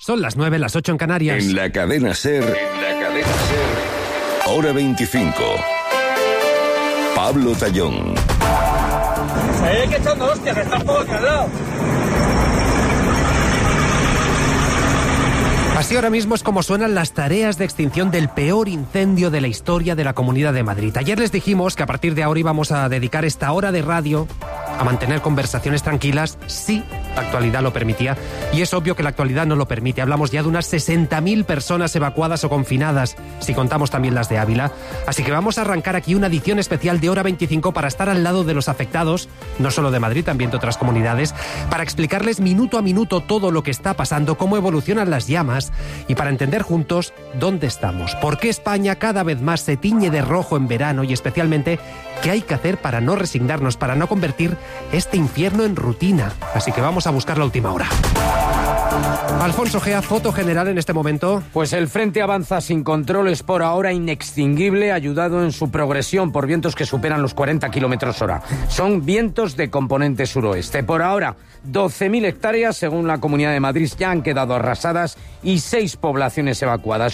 Son las 9, las 8 en Canarias. En la cadena SER, Hora 25. Pablo Tallón. Se ve que echando hostia, que está un poco calado. Así ahora mismo es como suenan las tareas de extinción del peor incendio de la historia de la Comunidad de Madrid. Ayer les dijimos que a partir de ahora íbamos a dedicar esta hora de radio a mantener conversaciones tranquilas, si la actualidad lo permitía. Y es obvio que la actualidad no lo permite. Hablamos ya de unas 60.000 personas evacuadas o confinadas, si contamos también las de Ávila. Así que vamos a arrancar aquí una edición especial de Hora 25 para estar al lado de los afectados, no solo de Madrid, también de otras comunidades, para explicarles minuto a minuto todo lo que está pasando, cómo evolucionan las llamas y para entender juntos dónde estamos, por qué España cada vez más se tiñe de rojo en verano y especialmente qué hay que hacer para no resignarnos, para no convertir este infierno en rutina. Así que vamos a buscar la última hora. Alfonso Gea, foto general en este momento. Pues el frente avanza sin controles, por ahora inextinguible, ayudado en su progresión por vientos que superan los 40 kilómetros hora. Son vientos de componente suroeste. Por ahora, 12.000 hectáreas, según la Comunidad de Madrid, ya han quedado arrasadas y 6 poblaciones evacuadas.